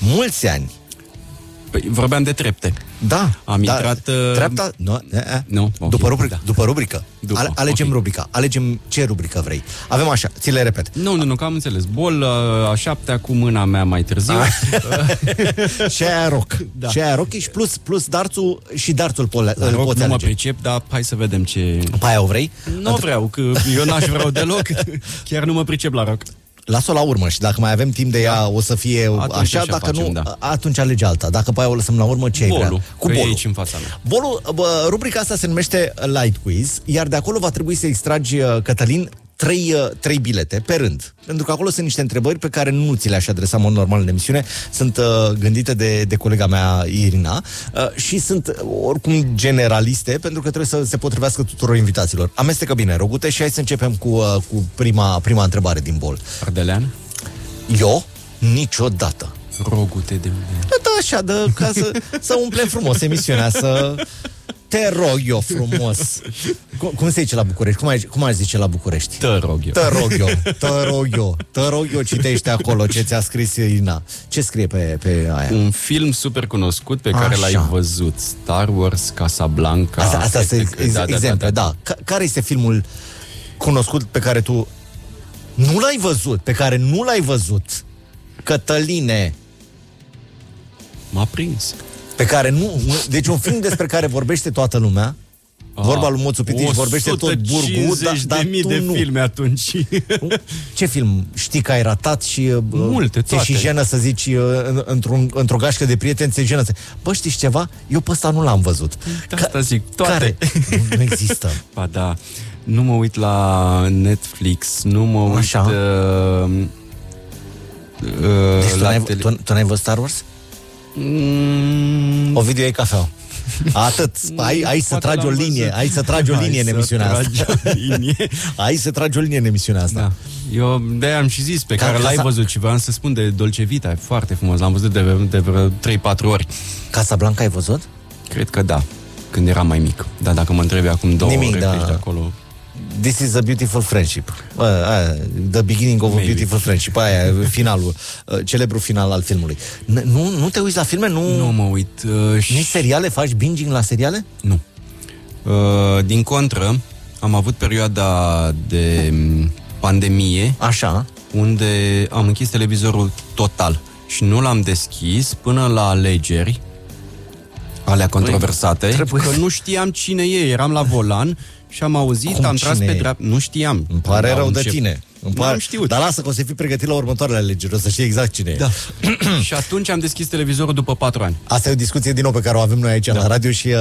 mulți ani. Păi, vorbeam de trepte. Da. Am intrat... Treapta... Nu. Okay, După rubrică. da. După rubrică. Alegem okay. rubrica. Alegem ce rubrică vrei. Avem așa, ți le repet. Nu, că am înțeles. Bol a 7-a cu mâna mea mai târziu. Și aia rock. Da. Și aia rock și plus darțul și darțul poți nu alege. mă pricep, dar hai să vedem ce... Pe aia o vrei? Nu vreau, că eu n-aș vreau deloc. Chiar nu mă pricep la rock. Las-o la urmă și dacă mai avem timp de ea o să fie atunci așa, dacă facem, nu, da. Atunci alege alta. Dacă pe aia o lăsăm la urmă, ce Bolul, vrea? Cu că bolul. e aici în fața mea. Bolul, rubrica asta se numește Light Quiz, iar de acolo va trebui să extragi, Cătălin, trei bilete pe rând. Pentru că acolo sunt niște întrebări pe care nu ți le-aș adresa în mod normal în emisiune. Sunt gândite de colega mea, Irina, și sunt oricum generaliste, pentru că trebuie să se potrivească tuturor invitaților. Amestecă bine, Rogute, și hai să începem cu prima întrebare din bol. Ardelean? Eu? Niciodată. Rogute de unde? Da, așa, ca să umplem frumos emisiunea, să... Te rog eu frumos. Cum se zice la București? Cum aș zice la București? Te rog eu. Te rog eu, citește acolo ce ți-a scris Irina. Ce scrie pe aia? Un film super cunoscut pe care l-ai văzut. Star Wars, Casablanca. Asta sunt exemple, da. Care este filmul cunoscut pe care tu nu l-ai văzut? Pe care nu l-ai văzut? Cătăline. M-a prins. Pe care nu... Deci un film despre care vorbește toată lumea. Vorba lui Moțu Pitici, vorbește tot Burgu, dar tu de nu. filme atunci. Ce film? Știi că ai ratat și... Multe, toate. Și jenă să zici într-o gașcă de prieteni, ți jenă să... Bă, știi ceva? Eu pe ăsta nu l-am văzut. Asta zic, toate. Care? Nu există. Ba da. Nu mă uit la Netflix, nu mă uit... Așa. Deci tu n-ai văzut Star Wars? Ovidiu, e cafea. Atât. Ai să tragi o linie. Ai să tragi o linie în emisiunea asta. Ai să tragi o linie în emisiunea asta. Da. Eu de-aia am și zis pe care l-ai văzut și vreau să spun de Dolce Vita. E foarte frumos. L-am văzut de vreo 3-4 ori. Casablanca ai văzut? Cred că da. Când eram mai mic. Dar dacă mă întrebi acum 2 ore de acolo... This is a beautiful friendship. The beginning of a beautiful friendship. Aia, finalul, celebrul final al filmului. Nu te uiți la filme? Nu mă uit. Nici seriale? Faci binging la seriale? Nu. Din contră, am avut perioada de pandemie. Așa. Unde am închis televizorul total. Și nu l-am deschis până la alegeri alea controversate. Că nu știam cine e. Eram la volan și am auzit, am tras pe dreapta. Nu știam. Îmi pare rău de tine. N-am știut. Dar lasă că o să fii pregătit la următoarele alegeri, o să știi exact cine da. e. Și atunci am deschis televizorul după 4 ani. Asta e o discuție din nou pe care o avem noi aici la radio și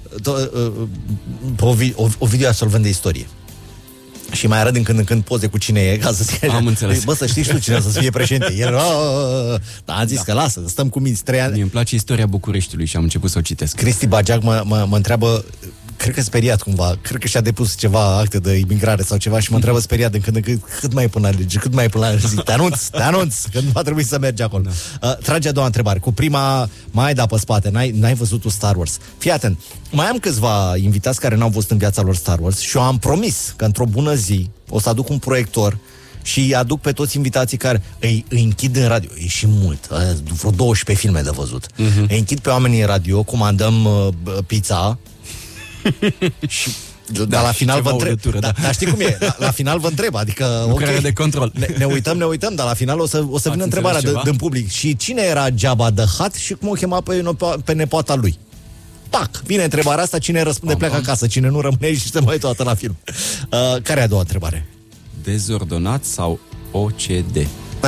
Ovidiu absolvent de istorie. Și mai arăt din când în când poze cu cine e, ca să zic așa. Am înțeles. Bă, să știi și tu cine să fie președinte. El, dar am zis că lasă, stăm cu minți 3 ani. Mie îmi place istoria Bucureștiului și am început să o citesc. Cristi Bageac mă întreabă, cred că speriat cumva, cred că și-a depus ceva acte de imigrare sau ceva și mă întreabă speriat din când în când, cât mai e până la lege, cât mai e până la lege. Zic, te anunț, că nu va trebui să mergi acolo. Da. Trage a doua întrebare. Cu prima, mai da pe spate, n-ai văzut tu Star Wars. Fii atent, mai am câțiva invitați care n-au văzut în viața lor Star Wars și eu am promis că într-o bună zi o să aduc un proiector și îi aduc pe toți invitații care îi închid în radio. E și mult, vreo 12 filme de văzut. Îi închid pe oamenii în radio, comandăm pizza și dar la final vă întreb. Dar știi cum e? La final vă întreb, adică lucrare de control. Ne uităm, dar la final o să vină întrebarea din public. Și cine era Jabba the Hutt și cum o chema pe nepoata lui? Pac! Vine întrebarea asta, cine răspunde pleacă acasă, cine nu rămâne și se mai toată la film. Care e a doua întrebare? Dezordonat sau OCD?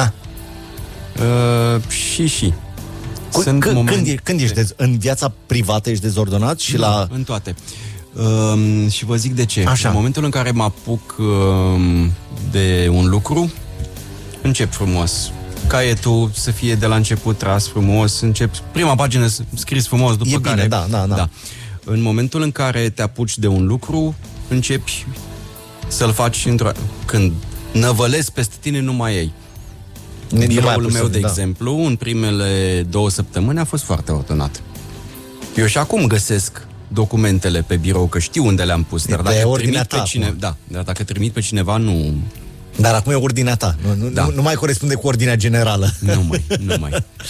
Și. Când ești în viața privată ești dezordonat și la... În toate. Și vă zic de ce. Așa. În momentul în care mă apuc de un lucru, încep frumos. Caietul să fie de la început tras frumos, încep prima pagină scris frumos, după care... Bine, da. În momentul în care te apuci de un lucru, începi să-l faci când năvălesc peste tine, nu mai ai. Biroul meu, de exemplu, în primele 2 săptămâni a fost foarte ordonat. Eu și acum găsesc documentele pe birou, că știu unde le-am pus, dar dacă trimit pe cineva, nu... Dar acum e ordinea ta, nu mai corespunde cu ordinea generală. Nu mai.